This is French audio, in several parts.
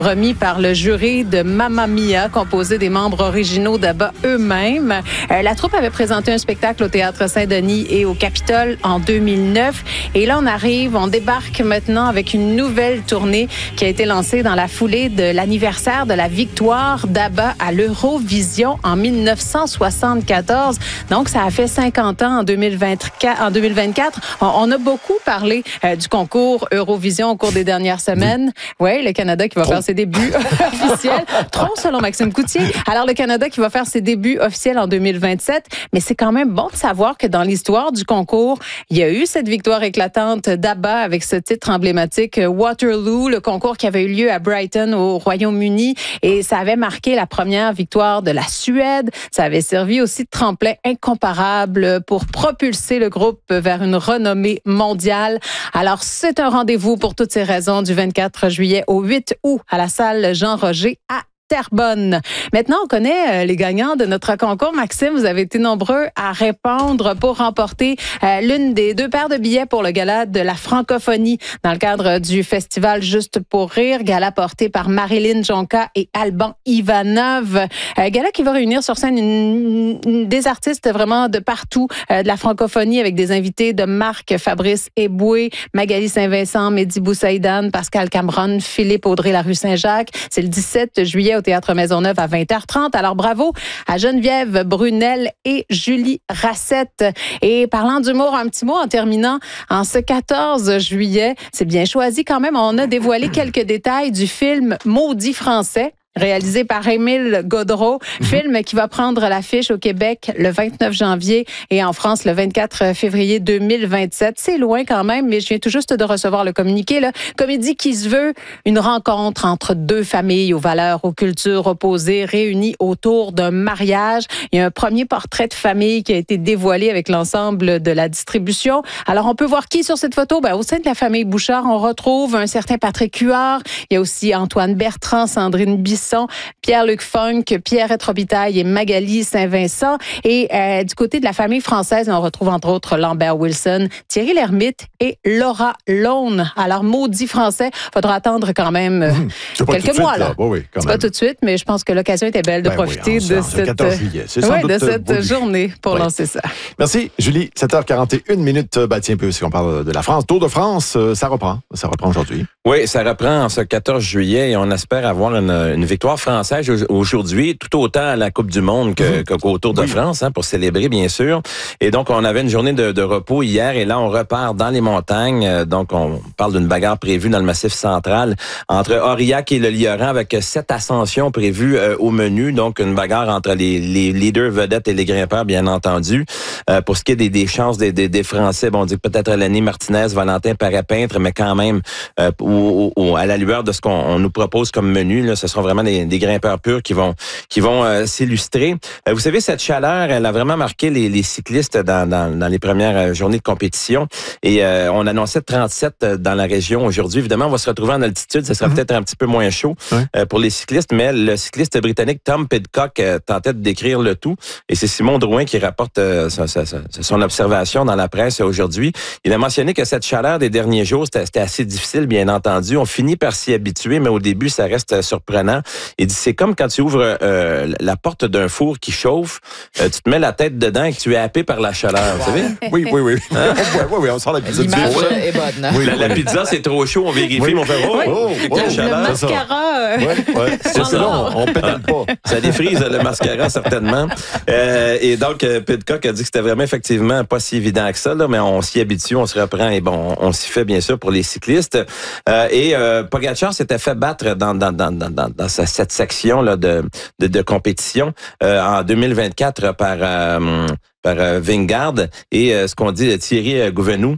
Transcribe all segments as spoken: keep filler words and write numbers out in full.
remis par le jury de Mamma Mia, composé des membres originaux d'ABBA eux-mêmes. Euh, la troupe avait présenté un spectacle au Théâtre Saint-Denis et au Capitole en deux mille neuf. Et là, on arrive, on débarque maintenant avec une nouvelle tournée qui a été lancée dans la foulée de l'anniversaire de la victoire d'ABBA à l'Eurovision en mille neuf cent soixante-quatorze. Donc, ça a fait cinquante ans en deux mille vingt-quatre. En deux mille vingt-quatre. On, on a beaucoup parlé euh, du concours Eurovision au cours des dernières semaines. Oui, le Canada qui va Trop. faire ses débuts officiels. Trop, selon Maxime Coutier. Alors, le Canada qui va faire ses débuts officiels en deux mille vingt-sept. Mais c'est quand même bon de savoir que dans l'histoire du concours, il y a eu cette victoire éclatante d'ABBA avec ce titre emblématique Waterloo, le concours qui avait eu lieu à Brighton au Royaume-Uni. Et ça avait marqué la première victoire de la Suède. Ça avait servi aussi de tremplin incomparable pour propulser le groupe vers une renommée mondiale. Alors, c'est un rendez-vous pour toutes ces raisons du vingt-quatre juillet au huit août à la salle Jean-Roger à Terrebonne. Maintenant, on connaît euh, les gagnants de notre concours. Maxime, vous avez été nombreux à répondre pour remporter euh, l'une des deux paires de billets pour le gala de la francophonie dans le cadre du festival Juste pour rire, gala porté par Marilyn Jonca et Alban Ivanov. Euh, gala qui va réunir sur scène une, une, des artistes vraiment de partout euh, de la francophonie avec des invités de Marc, Fabrice Eboué, Magali Saint-Vincent, Mehdi Boussaïdan, Pascal Cameron, Philippe Audrey-Larue-Saint-Jacques. C'est le dix-sept juillet au Théâtre Maisonneuve à vingt heures trente. Alors, bravo à Geneviève Brunel et Julie Rassette. Et parlant d'humour, un petit mot en terminant. En ce quatorze juillet, c'est bien choisi quand même, on a dévoilé quelques détails du film Maudit français, réalisé par Émile Gaudreau, mmh. film qui va prendre l'affiche au Québec le vingt-neuf janvier et en France le vingt-quatre février deux mille vingt-sept. C'est loin quand même, mais je viens tout juste de recevoir le communiqué. Là. Comédie qui se veut une rencontre entre deux familles aux valeurs, aux cultures opposées, réunies autour d'un mariage. Il y a un premier portrait de famille qui a été dévoilé avec l'ensemble de la distribution. Alors, on peut voir qui sur cette photo? Ben, au sein de la famille Bouchard, on retrouve un certain Patrick Huard. Il y a aussi Antoine Bertrand, Sandrine Bisson, Pierre-Luc Funk, Pierrette Robitaille et Magali Saint-Vincent. Et euh, du côté de la famille française, on retrouve entre autres Lambert Wilson, Thierry Lhermitte et Laura Lone. Alors, Maudit français, faudra attendre quand même euh, mmh, quelques mois. Suite, là. là. Oui, oui, c'est pas tout de suite, mais je pense que l'occasion était belle de ben profiter oui, de, en, cette, quatorze juillet. C'est sans ouais, doute de cette voulu. journée pour oui. lancer ça. Merci, Julie. sept heures quarante et une minutes. Bah, tiens, si on parle de la France, Tour de France, ça reprend. Ça reprend aujourd'hui. Oui, ça reprend en ce quatorze juillet et on espère avoir une, une victoire française aujourd'hui, tout autant à la Coupe du Monde que, que, qu'au Tour de oui. France, hein, pour célébrer, bien sûr. Et donc, on avait une journée de, de repos hier et là, on repart dans les montagnes. Donc, on parle d'une bagarre prévue dans le Massif central entre Aurillac et le Lioran avec sept ascensions prévues euh, au menu. Donc, une bagarre entre les, les leaders vedettes et les grimpeurs, bien entendu. Euh, pour ce qui est des, des chances des, des, des Français, bon, on dit peut-être Lenny Martinez, Valentin Parapintre, mais quand même, euh, au, au, à la lueur de ce qu'on on nous propose comme menu, là, ce seront vraiment des, des grimpeurs purs qui vont qui vont euh, s'illustrer. Euh, vous savez, cette chaleur, elle a vraiment marqué les, les cyclistes dans, dans, dans les premières journées de compétition. Et euh, on annonçait trente-sept dans la région aujourd'hui. Évidemment, on va se retrouver en altitude. Ça sera mm-hmm. peut-être un petit peu moins chaud ouais. euh, pour les cyclistes, mais le cycliste britannique Tom Pidcock euh, tentait de décrire le tout. Et c'est Simon Drouin qui rapporte euh, sa, sa, sa, son observation dans la presse aujourd'hui. Il a mentionné que cette chaleur des derniers jours, c'était, c'était assez difficile, bien entendu. On finit par s'y habituer, mais au début, ça reste surprenant. Il dit, c'est comme quand tu ouvres euh, la porte d'un four qui chauffe, euh, tu te mets la tête dedans et que tu es happé par la chaleur, vous savez? Oui, oui, oui. Hein? oui, oui, oui, on sent la pizza. L'image est bonne. Oui, la, la pizza, c'est trop chaud, on vérifie, oui. mais on fait oh, oh, oh quelle oh, chaleur. Le mascara. Euh... Ouais, ouais. C'est ça, on, on pédale pas. Ça défrise le mascara, certainement. Euh, et donc, euh, Pidcock a dit que c'était vraiment effectivement pas si évident que ça, là, mais on s'y habitue, on se reprend et bon, on, on s'y fait bien sûr pour les cyclistes. Euh, et euh, Pogacar s'était fait battre dans, dans, dans, dans, dans, dans cette section là, de, de, de compétition euh, en deux mille vingt-quatre par... Euh, par euh, Vingegaard et euh, ce qu'on dit Thierry euh, Gouvenou,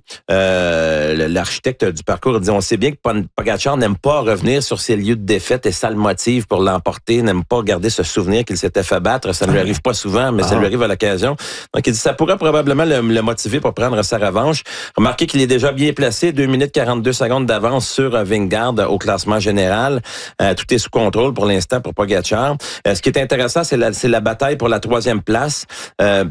euh, l'architecte du parcours, dit on sait bien que Pogacar n'aime pas revenir sur ses lieux de défaite et ça le motive pour l'emporter, n'aime pas garder ce souvenir qu'il s'était fait battre, ça ne lui arrive pas souvent, mais ah. ça lui arrive à l'occasion. Donc il dit ça pourrait probablement le, le motiver pour prendre sa revanche. Remarquez qu'il est déjà bien placé, deux minutes quarante-deux secondes d'avance sur euh, Vingegaard au classement général. Euh, tout est sous contrôle pour l'instant pour Pogacar. Euh, ce qui est intéressant, c'est la, c'est la bataille pour la troisième place. Euh, possible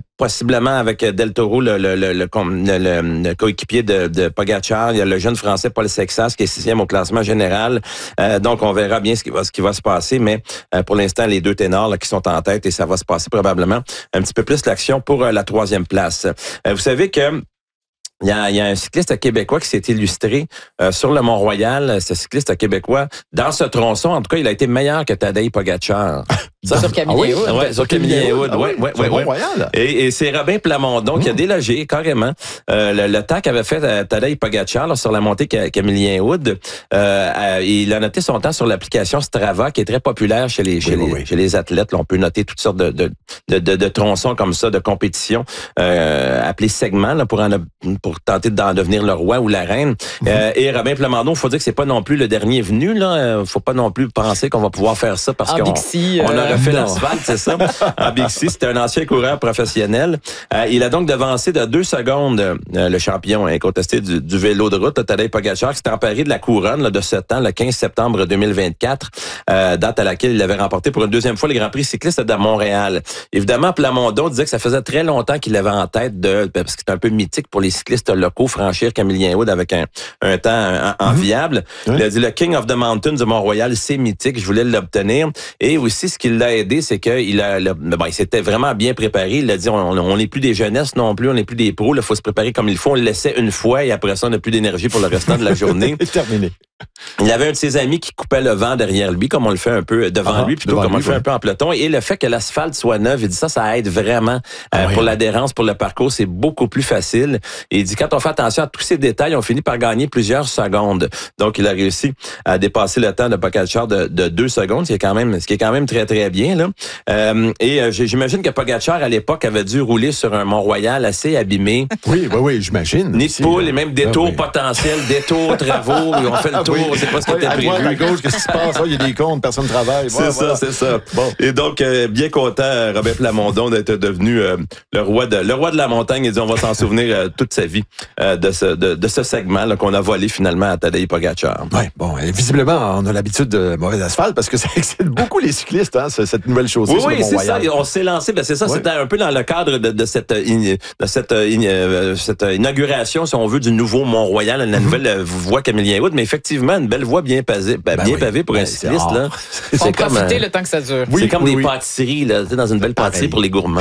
possiblement avec Del Toro, le, le, le, le, le, le coéquipier de, de Pogacar. Il y a le jeune Français Paul Sexas qui est sixième au classement général. Euh, donc, on verra bien ce qui va, ce qui va se passer. Mais euh, pour l'instant, les deux ténors là, qui sont en tête et ça va se passer probablement un petit peu plus l'action pour euh, la troisième place. Euh, vous savez que Il y, a, il y a un cycliste québécois qui s'est illustré euh, sur le Mont-Royal. Ce cycliste québécois, dans ce tronçon, en tout cas, il a été meilleur que Tadej Pogacar. Ça, sur Camille ah oui? Wood. Ouais, sur Camille Wood. Ah oui, Ouais, ouais, sur ouais, le ouais. Mont-Royal. Et, et c'est Robin Plamondon mmh. qui a délogé carrément euh, le, le temps qu'avait fait euh, Tadej Pogacar là, sur la montée Camillien Wood. Euh, euh, il a noté son temps sur l'application Strava, qui est très populaire chez les chez, oui, les, oui. chez les athlètes. Là, on peut noter toutes sortes de de, de, de, de tronçons comme ça, de compétitions, euh, appelés segments, là, pour en, pour tenter d'en devenir le roi ou la reine. Mmh. Euh, et Robin Plamondon, il faut dire que c'est pas non plus le dernier venu. Là, faut pas non plus penser qu'on va pouvoir faire ça parce en qu'on Bixi, on euh, a refait non. l'asphalte. C'est ça. En Bixi, c'était un ancien coureur professionnel. Euh, il a donc devancé de deux secondes euh, le champion incontesté du, du vélo de route, Tadej Pogacar, qui s'est emparé de la couronne là, de ce temps, le quinze septembre deux mille vingt-quatre, euh, date à laquelle il avait remporté pour une deuxième fois le Grand Prix cycliste de Montréal. Évidemment, Plamondon disait que ça faisait très longtemps qu'il avait en tête de, parce que c'est un peu mythique pour les cyclistes locaux, franchir Camillien Wood avec un, un temps enviable. Mm-hmm. Il a dit le King of the Mountain du Mont-Royal, c'est mythique, je voulais l'obtenir. Et aussi, ce qui l'a aidé, c'est que il a, le, bon, il s'était vraiment bien préparé. Il a dit, on n'est plus des jeunesses non plus, on n'est plus des pros. Il faut se préparer comme il faut. On le laissait une fois et après ça, on n'a plus d'énergie pour le restant de la journée. C'est terminé. Il y avait un de ses amis qui coupait le vent derrière lui, comme on le fait un peu devant ah, lui, plutôt comme lui, on le fait ouais. un peu en peloton. Et le fait que l'asphalte soit neuf, il dit ça, ça aide vraiment euh, ah, oui. pour l'adhérence, pour le parcours. C'est beaucoup plus facile. Et il dit, quand on fait attention à tous ces détails, on finit par gagner plusieurs secondes. Donc, il a réussi à dépasser le temps de Pogacar de, de deux secondes, ce qui est quand même, ce qui est quand même très, très bien, là. Euh, et euh, j'imagine que Pogacar, à l'époque, avait dû rouler sur un Mont-Royal assez abîmé. Oui, oui, oui, j'imagine. Nid de poule et même détours ah, oui. potentiels, détours, travaux, on fait le tour, oui. on sait pas ce qui était prévu. À droite, à gauche, qu'est-ce qui se passe? Il y a des comptes, personne ne travaille. C'est ouais, ça, voilà. c'est ça. Bon. Et donc, euh, bien content, Robin Plamondon, d'être devenu euh, le roi de le roi de la montagne. Il dit, on va s'en souvenir euh, toute sa vie euh, de ce de, de ce segment là, qu'on a volé finalement à Tadej Pogacar. Oui, bon, et visiblement, on a l'habitude de mauvais asphalte parce que ça excite beaucoup les cyclistes, hein, cette nouvelle chaussée oui, sur oui, le c'est ça. Mont-Royal. On s'est lancé, ben c'est ça, ouais. c'était un peu dans le cadre de, de cette de cette, euh, cette inauguration, si on veut, du nouveau Mont-Royal, la mm-hmm. nouvelle euh, voie Camillien Wood, mais effectivement, une belle voie bien pavée, ben, ben bien oui. pavée pour ben, un cycliste. Oh. Là. C'est Faut comme profiter euh, le temps que ça dure. Oui, c'est comme oui, des oui. pâtisseries, là, dans une belle pâtisserie pour les gourmands.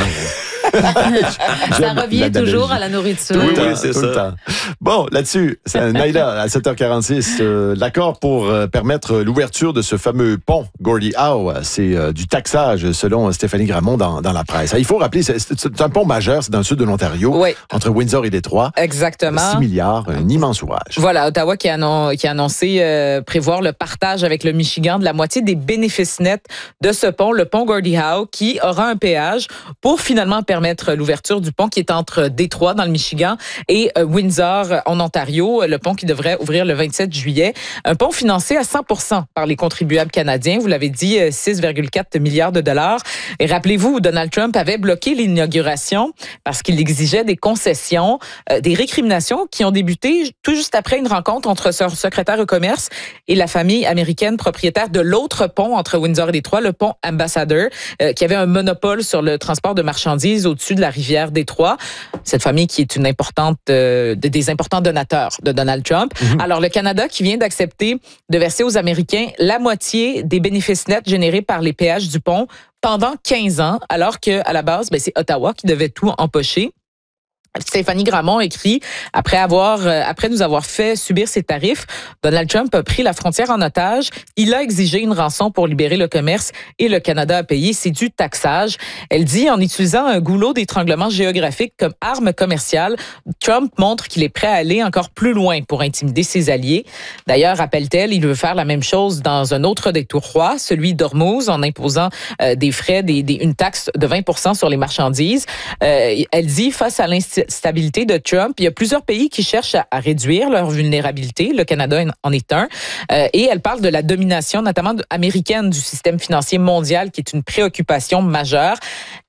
Ça revient toujours à la nourriture. Tout oui, temps, oui, c'est tout ça. Le temps. Bon, là-dessus, Naïda, à sept heures quarante-six, euh, l'accord pour euh, permettre l'ouverture de ce fameux pont Gordie Howe, c'est euh, du taxage, selon Stéphanie Gramont dans, dans la presse. Il faut rappeler, c'est, c'est un pont majeur, c'est dans le sud de l'Ontario, oui. entre Windsor et Détroit. Exactement. six milliards, un immense ouvrage. Voilà, Ottawa qui a, annon- qui a annoncé euh, prévoir le partage avec le Michigan de la moitié des bénéfices nets de ce pont, le pont Gordie Howe, qui aura un péage pour finalement permettre l'ouverture du pont qui est entre Détroit dans le Michigan et euh, Windsor en Ontario, le pont qui devrait ouvrir le vingt-sept juillet. Un pont financé à cent pour cent par les contribuables canadiens, vous l'avez dit, six virgule quatre milliards de dollars. Et rappelez-vous, Donald Trump avait bloqué l'inauguration parce qu'il exigeait des concessions, euh, des récriminations qui ont débuté tout juste après une rencontre entre son secrétaire au commerce et la famille américaine propriétaire de l'autre pont entre Windsor et Détroit, le pont Ambassador, euh, qui avait un monopole sur le transport de marchandises au-dessus de la rivière Détroit. Cette famille qui est une importante, euh, des importants donateurs de Donald Trump. Mm-hmm. Alors, le Canada qui vient d'accepter de verser aux Américains la moitié des bénéfices nets générés par les péages du pont pendant quinze ans, alors qu'à la base, ben, c'est Ottawa qui devait tout empocher. Stéphanie Gramont écrit, après avoir, euh, après nous avoir fait subir ces tarifs, Donald Trump a pris la frontière en otage. Il a exigé une rançon pour libérer le commerce et le Canada a payé. C'est du taxage. Elle dit, en utilisant un goulot d'étranglement géographique comme arme commerciale, Trump montre qu'il est prêt à aller encore plus loin pour intimider ses alliés. D'ailleurs, rappelle-t-elle, il veut faire la même chose dans un autre détroit, celui d'Ormuz, en imposant euh, des frais, des, des, une taxe de vingt pour cent sur les marchandises. Euh, elle dit, face à l'institution stabilité de Trump. Il y a plusieurs pays qui cherchent à, à réduire leur vulnérabilité. Le Canada en est un. Euh, et elle parle de la domination, notamment américaine, du système financier mondial, qui est une préoccupation majeure.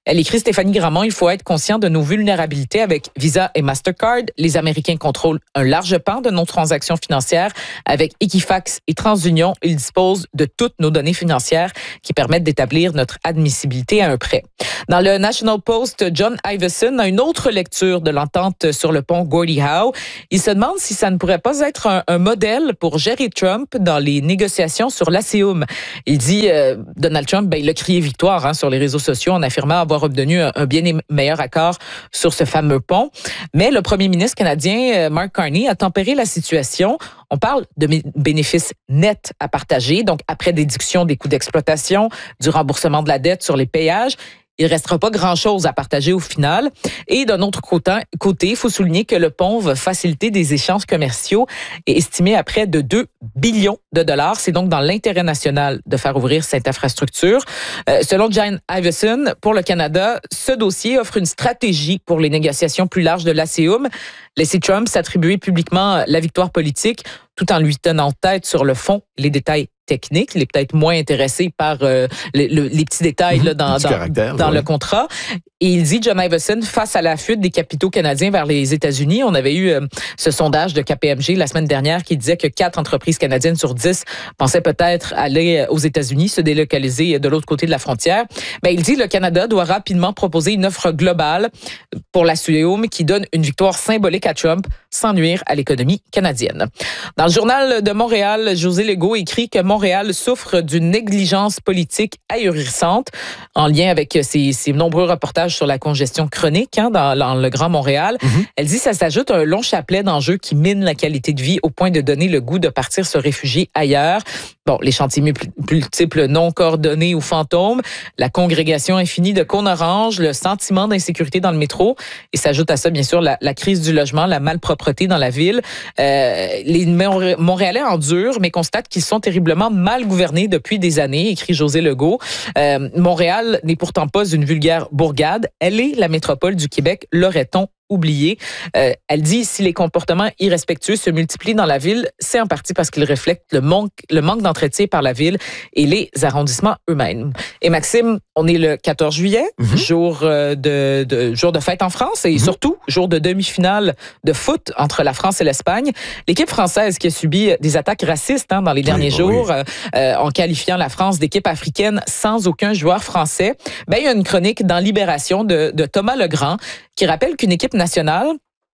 Elle écrit Stéphanie Gramont, il faut être conscient de nos vulnérabilités avec Visa et Mastercard. Les Américains contrôlent un large pan de nos transactions financières. Avec Equifax et TransUnion, ils disposent de toutes nos données financières qui permettent d'établir notre admissibilité à un prêt. Dans le National Post, John Iveson a une autre lecture de l'entente sur le pont Gordie Howe. Il se demande si ça ne pourrait pas être un, un modèle pour gérer Trump dans les négociations sur l'ASEUM. Il dit, euh, Donald Trump, ben, il a crié victoire hein, sur les réseaux sociaux en affirmant avoir obtenu un, un bien meilleur accord sur ce fameux pont. Mais le premier ministre canadien, Mark Carney, a tempéré la situation. On parle de bénéfices nets à partager, donc après déduction des coûts d'exploitation, du remboursement de la dette sur les péages. Il ne restera pas grand-chose à partager au final. Et d'un autre côté, il faut souligner que le pont va faciliter des échanges commerciaux et estimé à près de deux billions de dollars. C'est donc dans l'intérêt national de faire ouvrir cette infrastructure. Euh, selon John Iveson, pour le Canada, ce dossier offre une stratégie pour les négociations plus larges de l'ASEUM. Laisser Trump s'attribuer publiquement la victoire politique tout en lui tenant tête sur le fond, les détails technique. Il est peut-être moins intéressé par euh, les, les petits détails là, dans, dans, dans ouais. le contrat. Et il dit, John Iveson, face à la fuite des capitaux canadiens vers les États-Unis, on avait eu euh, ce sondage de K P M G la semaine dernière qui disait que quatre entreprises canadiennes sur dix pensaient peut-être aller aux États-Unis, se délocaliser de l'autre côté de la frontière. Ben, il dit que le Canada doit rapidement proposer une offre globale pour la l'ASEUM qui donne une victoire symbolique à Trump sans nuire à l'économie canadienne. Dans le journal de Montréal, José Legault écrit que Montréal souffre d'une négligence politique ahurissante en lien avec ses, ses nombreux reportages sur la congestion chronique hein, dans, dans le Grand Montréal. Mm-hmm. Elle dit que ça s'ajoute à un long chapelet d'enjeux qui minent la qualité de vie au point de donner le goût de partir se réfugier ailleurs. Bon, les chantiers multiples non coordonnés ou fantômes, la congrégation infinie de cônes oranges, le sentiment d'insécurité dans le métro et s'ajoute à ça, bien sûr, la, la crise du logement, la malpropreté dans la ville. Euh, les Montréalais endurent, mais constatent qu'ils sont terriblement mal gouvernés depuis des années, écrit José Legault. Euh, Montréal n'est pourtant pas une vulgaire bourgade. Elle est la métropole du Québec, l'aurait-on oublié. Euh, elle dit, si les comportements irrespectueux se multiplient dans la ville, c'est en partie parce qu'ils reflètent le manque, le manque d'entretien par la ville et les arrondissements eux-mêmes. Et Maxime, on est le quatorze juillet, mm-hmm. jour, euh, de, de, jour de fête en France et mm-hmm. surtout jour de demi-finale de foot entre la France et l'Espagne. L'équipe française qui a subi des attaques racistes hein, dans les derniers oui, jours oui. Euh, en qualifiant la France d'équipe africaine sans aucun joueur français, ben, il y a une chronique dans Libération de, de Thomas Legrand qui rappelle qu'une équipe nationale,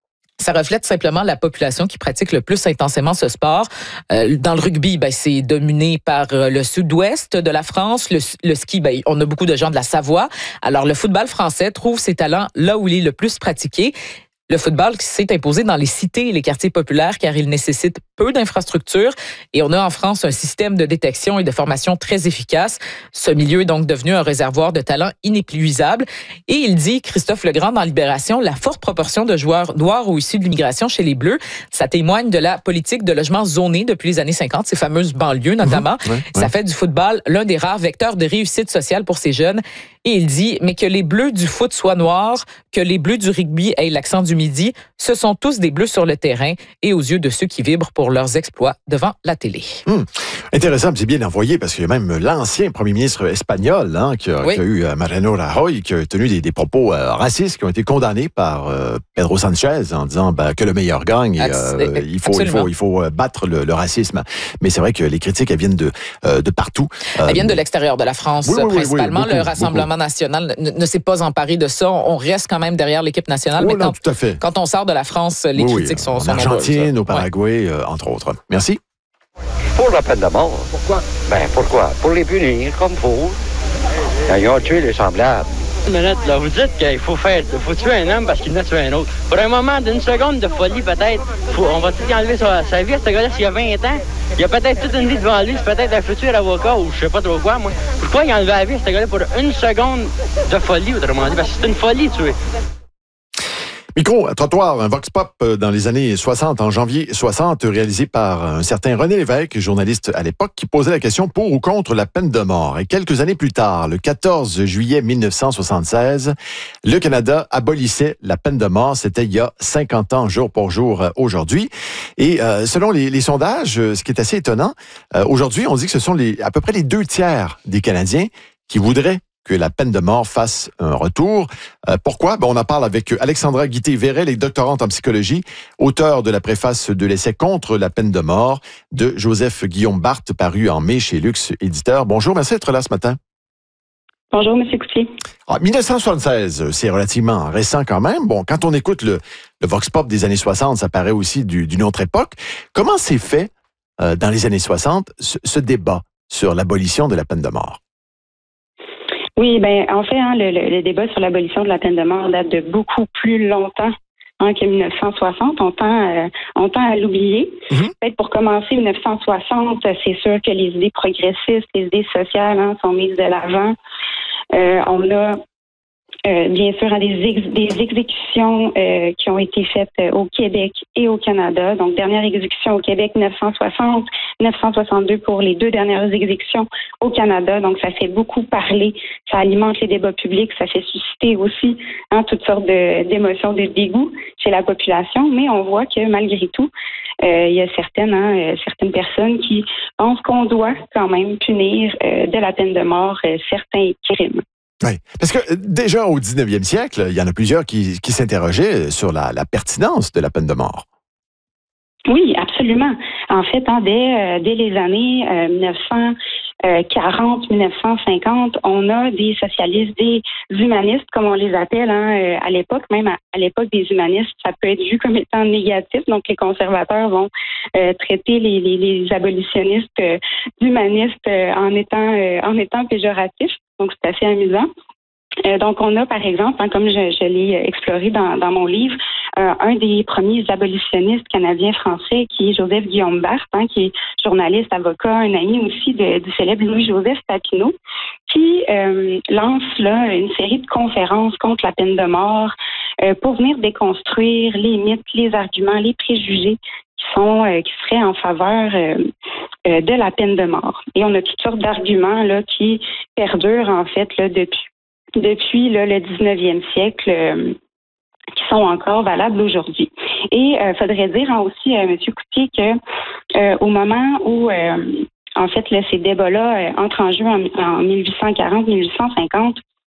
ça reflète simplement la population qui pratique le plus intensément ce sport. Euh, dans le rugby, ben, c'est dominé par le sud-ouest de la France. Le, le ski, ben, on a beaucoup de gens de la Savoie. Alors, le football français trouve ses talents là où il est le plus pratiqué. Le football qui s'est imposé dans les cités et les quartiers populaires car il nécessite peu d'infrastructures et on a en France un système de détection et de formation très efficace. Ce milieu est donc devenu un réservoir de talents inépuisable et il dit, Christophe Legrand dans Libération, la forte proportion de joueurs noirs ou issus de l'immigration chez les Bleus, ça témoigne de la politique de logement zoné depuis les années cinquante, ces fameuses banlieues notamment. Mmh, ouais, ça ouais. fait du football l'un des rares vecteurs de réussite sociale pour ces jeunes. Et il dit, mais que les Bleus du foot soient noirs, que les Bleus du rugby aient l'accent du midi, ce sont tous des Bleus sur le terrain et aux yeux de ceux qui vibrent pour leurs exploits devant la télé. Hum, intéressant, c'est bien envoyé parce qu'il y a même l'ancien premier ministre espagnol hein, qui, a, oui. qui a eu euh, Mariano Rajoy, qui a tenu des, des propos euh, racistes qui ont été condamnés par euh, Pedro Sanchez en disant ben, que le meilleur gagne et euh, il faut, il faut, il faut battre le, le racisme. Mais c'est vrai que les critiques, elles viennent de, euh, de partout. Elles viennent de l'extérieur de la France, oui, oui, principalement. Oui, oui, beaucoup, le Rassemblement beaucoup. national ne, ne s'est pas emparé de ça. On reste quand même derrière l'équipe nationale. Oui, mais non, quand, tout à fait. quand on sort de la France, les oui, critiques sont, en sont Argentine, nombreuses. au Paraguay, ouais. euh, entre autres. Merci. Pour la peine de mort. Pourquoi? Ben, pourquoi? Pour les punir, comme faut. Ils ont tué les semblables. Une minute, là, vous dites qu'il faut faire, faut tuer un homme parce qu'il en a tué un autre. Pour un moment d'une seconde de folie, peut-être, faut, on va tout enlever sa, sa vie à ce gars-là s'il y a vingt ans. Il y a peut-être toute une vie devant lui, c'est peut-être un futur avocat ou je sais pas trop quoi, moi. Pourquoi il a enlevé la vie à ce gars-là pour une seconde de folie, autrement dit? Parce que c'est une folie, tuer. Micro, trottoir, un vox pop dans les années soixante, en janvier soixante, réalisé par un certain René Lévesque, journaliste à l'époque, qui posait la question pour ou contre la peine de mort. Et quelques années plus tard, le quatorze juillet mille neuf cent soixante-seize, le Canada abolissait la peine de mort. C'était il y a cinquante ans, jour pour jour, euh, aujourd'hui. Et euh, selon les, les sondages, ce qui est assez étonnant, euh, aujourd'hui, on dit que ce sont les, à peu près les deux tiers des Canadiens qui voudraient que la peine de mort fasse un retour. Euh, pourquoi? Ben, on en parle avec Alexandra Guité-Vérel, doctorante en psychologie, auteure de la préface de l'essai contre la peine de mort de Joseph Guillaume Barthes, paru en mai chez Lux Éditeur. Bonjour, merci d'être là ce matin. Bonjour, M. Coutier. Ah, dix-neuf cent soixante-seize, c'est relativement récent quand même. Bon, quand on écoute le, le Vox Pop des années soixante, ça paraît aussi du, d'une autre époque. Comment s'est fait, euh, dans les années soixante, ce, ce débat sur l'abolition de la peine de mort? Oui, ben en fait, hein, le, le, le débat sur l'abolition de la peine de mort date de beaucoup plus longtemps hein, que dix-neuf cent soixante. On tend, euh, on tend à l'oublier. Mm-hmm. Peut-être pour commencer, dix-neuf cent soixante, c'est sûr que les idées progressistes, les idées sociales hein, sont mises de l'avant. Euh, on a euh, bien sûr hein, des, ex- des exécutions euh, qui ont été faites euh, au Québec et au Canada. Donc, dernière exécution au Québec, dix-neuf cent soixante, dix-neuf cent soixante-deux pour les deux dernières exécutions au Canada. Donc, ça fait beaucoup parler, ça alimente les débats publics, ça fait susciter aussi hein, toutes sortes de, d'émotions, de dégoût chez la population. Mais on voit que malgré tout, euh, il y a certaines, hein, certaines personnes qui pensent qu'on doit quand même punir euh, de la peine de mort euh, certains crimes. Oui, parce que déjà au dix-neuvième siècle, il y en a plusieurs qui, qui s'interrogeaient sur la, la pertinence de la peine de mort. Oui, absolument. En fait, hein, dès, euh, dès les années euh, dix-neuf cent quarante, dix-neuf cent cinquante, on a des socialistes, des humanistes, comme on les appelle hein, euh, à l'époque, même à, à l'époque des humanistes, ça peut être vu comme étant négatif. Donc, les conservateurs vont euh, traiter les, les, les abolitionnistes euh, d'humanistes euh, en étant euh, en étant péjoratifs. Donc, c'est assez amusant. Euh, donc, on a, par exemple, hein, comme je, je l'ai exploré dans, dans mon livre, euh, un des premiers abolitionnistes canadiens-français qui est Joseph Guillaume Barthes, hein, qui est journaliste, avocat, un ami aussi de, du célèbre Louis-Joseph Papineau, qui euh, lance là une série de conférences contre la peine de mort euh, pour venir déconstruire les mythes, les arguments, les préjugés qui sont euh, qui seraient en faveur euh, euh, de la peine de mort. Et on a toutes sortes d'arguments là qui perdurent en fait là depuis depuis là, le dix-neuvième siècle, euh, qui sont encore valables aujourd'hui. Et il euh, faudrait dire hein, aussi, euh, M. Coutier, que euh, au moment où euh, en fait là, ces débats-là euh, entrent en jeu en, en dix-huit cent quarante, dix-huit cent cinquante,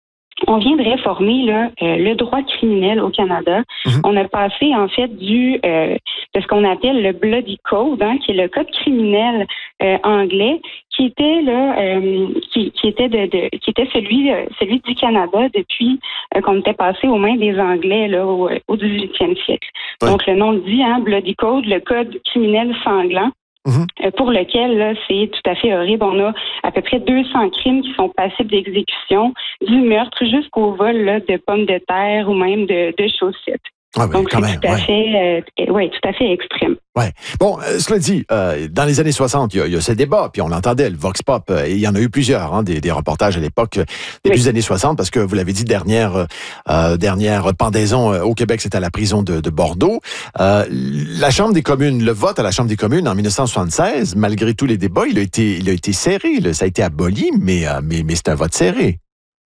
on vient de réformer là, euh, le droit criminel au Canada. Mm-hmm. On a passé en fait du euh, de ce qu'on appelle le Bloody Code, hein, qui est le code criminel euh, anglais, qui était là, euh, qui, qui était de, de qui était celui euh, celui du Canada depuis euh, qu'on était passé aux mains des Anglais là au, au dix-huitième siècle. Ouais. Donc le nom le dit, hein, Bloody Code, le code criminel sanglant. Mmh. Pour lequel, là, c'est tout à fait horrible. On a à peu près deux cents crimes qui sont passibles d'exécution, du meurtre jusqu'au vol là, de pommes de terre ou même de, de chaussettes. Ah, ben, Donc, quand c'est même, tout, à ouais. fait, euh, ouais, tout à fait extrême. Ouais. Bon, euh, cela dit, euh, dans les années soixante, il y, y a ce débat, puis on l'entendait, le Vox Pop, euh, et il y en a eu plusieurs, hein, des, des reportages à l'époque, euh, début oui. des années soixante, parce que vous l'avez dit, dernière euh, dernière pendaison euh, au Québec, c'était à la prison de, de Bordeaux. Euh, la Chambre des communes, le vote à la Chambre des communes en dix-neuf cent soixante-seize, malgré tous les débats, il a été, il a été serré, là, ça a été aboli, mais, euh, mais, mais c'est un vote serré.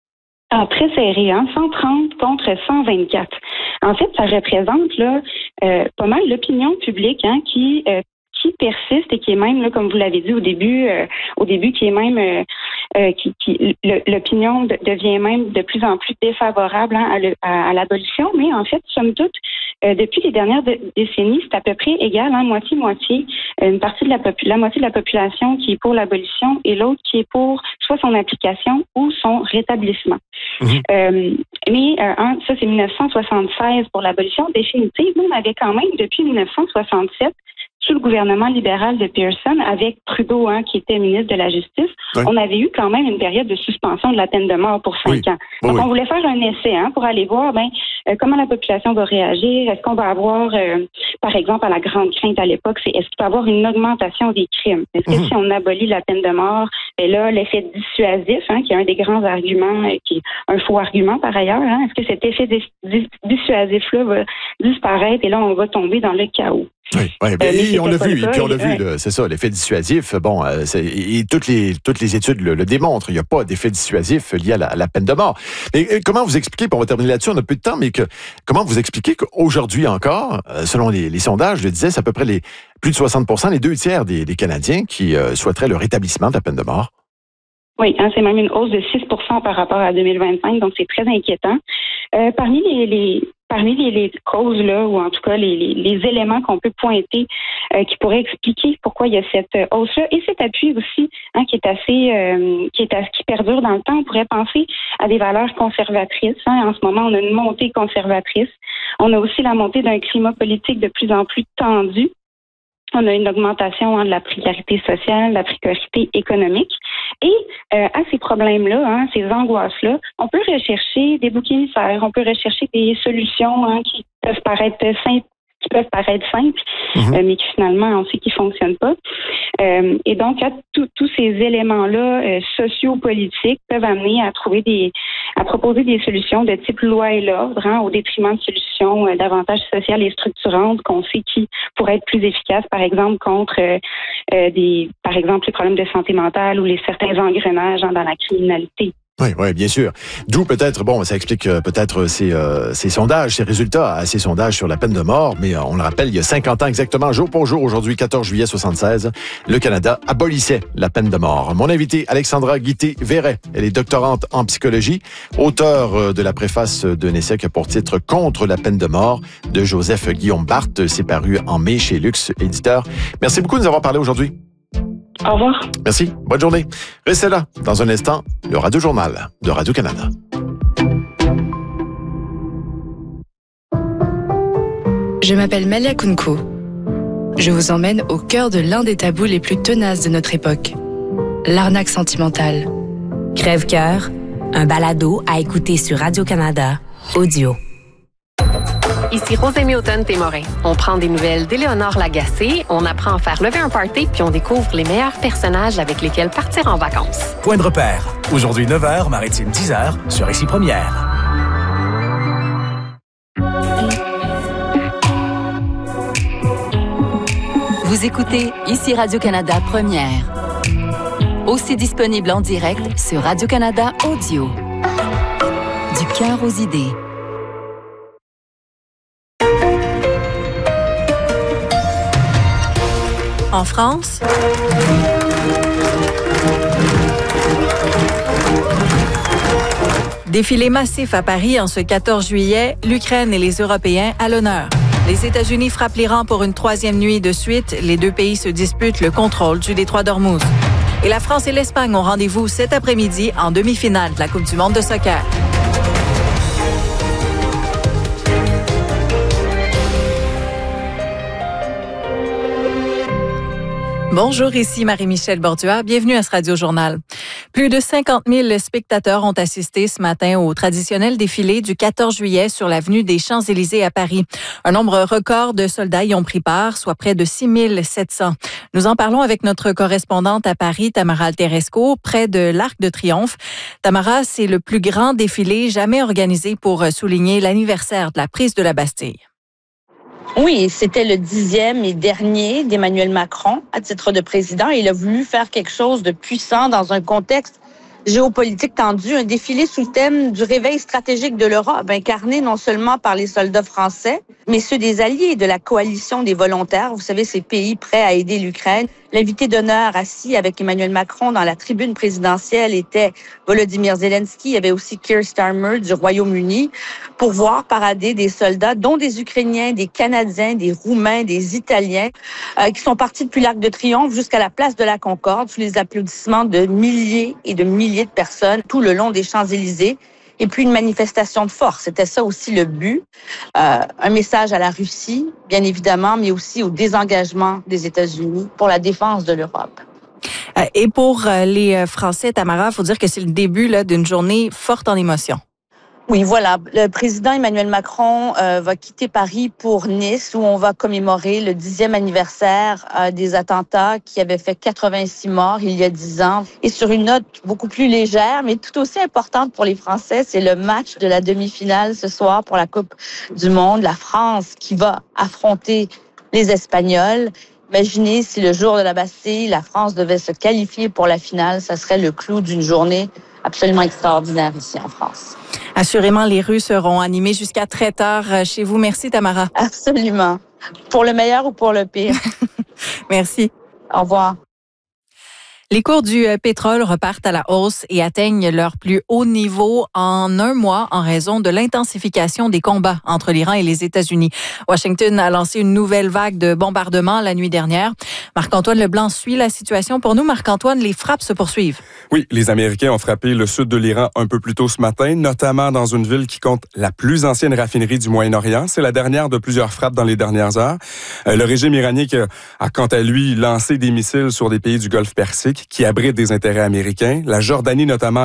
Ah, très serré, hein, cent trente contre cent vingt-quatre. En fait, ça représente là euh, pas mal l'opinion publique hein, qui euh, qui persiste et qui est même là, comme vous l'avez dit au début, euh, au début qui est même euh, euh, qui, qui le, l'opinion de, devient même de plus en plus défavorable hein, à, le, à, à l'abolition. Mais en fait, somme toute, euh, depuis les dernières de, décennies, c'est à peu près égal, hein, moitié-moitié. Une partie de la, popu- la moitié de la population qui est pour l'abolition et l'autre qui est pour soit son application ou son rétablissement. Mmh. Euh, mais euh, hein, ça, c'est dix-neuf cent soixante-seize pour l'abolition définitive. Nous, on avait quand même, depuis dix-neuf cent soixante-sept, sous le gouvernement libéral de Pearson, avec Trudeau, hein, qui était ministre de la Justice, oui. on avait eu quand même une période de suspension de la peine de mort pour cinq oui. ans. Donc, oui. on voulait faire un essai hein, pour aller voir ben, euh, comment la population va réagir. Est-ce qu'on va avoir, euh, par exemple, à la grande crainte à l'époque, c'est est-ce qu'il peut y avoir une augmentation des crimes? Est-ce que mm-hmm. si on abolit la peine de mort, ben là, l'effet dissuasif, hein, qui est un des grands arguments, euh, qui est un faux argument par ailleurs, hein, est-ce que cet effet dis- dis- dissuasif-là va disparaître et là, on va tomber dans le chaos? Oui, oui mais euh, et on l'a vu, et puis on l'a vu, ouais. là, c'est ça, l'effet dissuasif. Bon, euh, c'est, et toutes les toutes les études le, le démontrent. Il n'y a pas d'effet dissuasif lié à la, à la peine de mort. Mais euh, comment vous expliquez, puis on va terminer là-dessus, on a peu de temps, mais que comment vous expliquez qu'aujourd'hui encore, euh, selon les, les sondages, je le disais, c'est à peu près les plus de soixante pour cent, les deux tiers des, des Canadiens qui euh, souhaiteraient le rétablissement de la peine de mort? Oui, hein, c'est même une hausse de six pour cent par rapport à deux mille vingt-cinq, donc c'est très inquiétant. Euh, parmi les, les parmi les, les causes là, ou en tout cas les, les, les éléments qu'on peut pointer euh, qui pourraient expliquer pourquoi il y a cette hausse-là et cet appui aussi, hein, qui est assez euh, qui est assez, qui perdure dans le temps. On pourrait penser à des valeurs conservatrices. Hein. En ce moment, on a une montée conservatrice. On a aussi la montée d'un climat politique de plus en plus tendu. On a une augmentation hein, de la précarité sociale, de la précarité économique. Et euh, à ces problèmes-là, hein, ces angoisses-là, on peut rechercher des boucs émissaires, on peut rechercher des solutions hein, qui peuvent paraître simples, qui peuvent paraître simples, mmh. euh, mais qui finalement, on sait qu'ils ne fonctionnent pas. Euh, et donc, tous ces éléments-là euh, sociopolitiques peuvent amener à trouver des, à proposer des solutions de type loi et l'ordre, hein, au détriment de solutions euh, davantage sociales et structurantes qu'on sait qui pourraient être plus efficaces, par exemple, contre euh, euh, des, par exemple, les problèmes de santé mentale ou les certains engrenages hein, dans la criminalité. Oui, oui, bien sûr. D'où peut-être, bon, ça explique euh, peut-être ces, euh, ces sondages, ces résultats à ces sondages sur la peine de mort, mais euh, on le rappelle, il y a cinquante ans exactement, jour pour jour, aujourd'hui, quatorze juillet soixante-seize, le Canada abolissait la peine de mort. Mon invité, Alexandra Guité-Verret, elle est doctorante en psychologie, auteure euh, de la préface d'un essai qui a pour titre « Contre la peine de mort » de Joseph Guillaume Barthes. C'est paru en mai chez Luxe Éditeur. Merci beaucoup de nous avoir parlé aujourd'hui. Au revoir. Merci. Bonne journée. Restez là. Dans un instant, le Radio Journal de Radio-Canada. Je m'appelle Malia Kunko. Je vous emmène au cœur de l'un des tabous les plus tenaces de notre époque. L'arnaque sentimentale. Crève-cœur, un balado à écouter sur Radio-Canada, audio. Ici Rosémie Automne-Témorin. On prend des nouvelles d'Éléonore Lagacé, on apprend à faire lever un party, puis on découvre les meilleurs personnages avec lesquels partir en vacances. Point de repère. Aujourd'hui neuf heures, Maritime dix heures, sur Ici Première. Vous écoutez Ici Radio-Canada Première. Aussi disponible en direct sur Radio-Canada Audio. Du cœur aux idées. En France, défilé massif à Paris en ce quatorze juillet, l'Ukraine et les Européens à l'honneur. Les États-Unis frappent l'Iran pour une troisième nuit de suite. Les deux pays se disputent le contrôle du détroit d'Ormuz. Et la France et l'Espagne ont rendez-vous cet après-midi en demi-finale de la Coupe du monde de soccer. Bonjour, ici Marie-Michel Borduas. Bienvenue à ce Radio Journal. Plus de cinquante mille spectateurs ont assisté ce matin au traditionnel défilé du quatorze juillet sur l'avenue des Champs-Élysées à Paris. Un nombre record de soldats y ont pris part, soit près de six mille sept cents. Nous en parlons avec notre correspondante à Paris, Tamara Alteresco, près de l'Arc de Triomphe. Tamara, c'est le plus grand défilé jamais organisé pour souligner l'anniversaire de la prise de la Bastille. Oui, c'était le dixième et dernier d'Emmanuel Macron à titre de président. Il a voulu faire quelque chose de puissant dans un contexte géopolitique tendu, un défilé sous le thème du réveil stratégique de l'Europe, incarné non seulement par les soldats français, mais ceux des alliés de la coalition des volontaires. Vous savez, ces pays prêts à aider l'Ukraine. L'invité d'honneur assis avec Emmanuel Macron dans la tribune présidentielle était Volodymyr Zelensky. Il y avait aussi Keir Starmer du Royaume-Uni pour voir parader des soldats, dont des Ukrainiens, des Canadiens, des Roumains, des Italiens, euh, qui sont partis depuis l'Arc de Triomphe jusqu'à la place de la Concorde, sous les applaudissements de milliers et de milliers de personnes tout le long des Champs-Élysées. Et puis une manifestation de force. C'était ça aussi le but. Euh, un message à la Russie, bien évidemment, mais aussi au désengagement des États-Unis pour la défense de l'Europe. Et pour les Français, Tamara, il faut dire que c'est le début là, d'une journée forte en émotions. Oui, voilà. Le président Emmanuel Macron euh, va quitter Paris pour Nice, où on va commémorer le dixième anniversaire euh, des attentats qui avaient fait quatre-vingt-six morts il y a dix ans. Et sur une note beaucoup plus légère, mais tout aussi importante pour les Français, c'est le match de la demi-finale ce soir pour la Coupe du monde. La France qui va affronter les Espagnols. Imaginez si le jour de la Bastille, la France devait se qualifier pour la finale. Ça serait le clou d'une journée absolument extraordinaire ici en France. Assurément, les rues seront animées jusqu'à très tard chez vous. Merci, Tamara. Absolument. Pour le meilleur ou pour le pire. Merci. Au revoir. Les cours du pétrole repartent à la hausse et atteignent leur plus haut niveau en un mois en raison de l'intensification des combats entre l'Iran et les États-Unis. Washington a lancé une nouvelle vague de bombardements la nuit dernière. Marc-Antoine Leblanc suit la situation pour nous. Marc-Antoine, les frappes se poursuivent. Oui, les Américains ont frappé le sud de l'Iran un peu plus tôt ce matin, notamment dans une ville qui compte la plus ancienne raffinerie du Moyen-Orient. C'est la dernière de plusieurs frappes dans les dernières heures. Euh, le régime iranien a, quant à lui, lancé des missiles sur des pays du Golfe Persique qui abritent des intérêts américains. La Jordanie, notamment,